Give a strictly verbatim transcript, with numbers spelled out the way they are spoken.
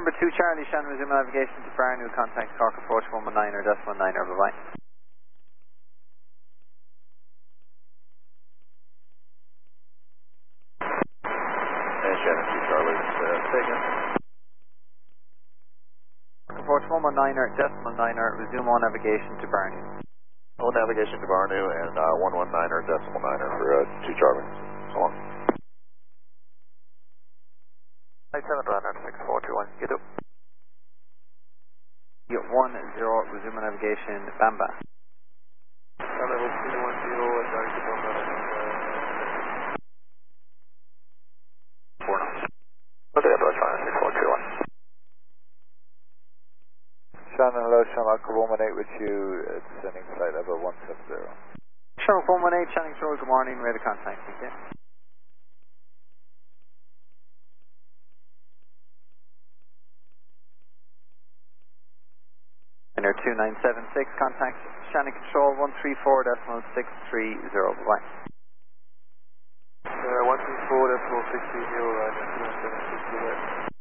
November two Charlie, Shannon, resume navigation to Barnew, contact Cork approach one one nine er, decimal nine er, bye bye. And Shannon two Charlie, uh, taken. Approach one one nine er, decimal nine er, resume all navigation to Barnew. All navigation to Barnew and uh, one one nine er, decimal nine er for uh, two Charlie. So long. five seven runner six four two one, get up. You one zero, resume navigation, Bamba. Level three one zero, and direct to Bamba. Four knots. Okay, approach runner six four two one. Shannon, hello, Shamrock one one eight with you, it's sending flight level one seven zero. Shamrock one one eight, Shannon Control, good morning, ready to contact, thank you. Niner two nine seven six, contact Shannon Control one three four decimal six three zero, bye-bye. Uh, one three four decimal six three zero, right, two nine seven six, bye-bye.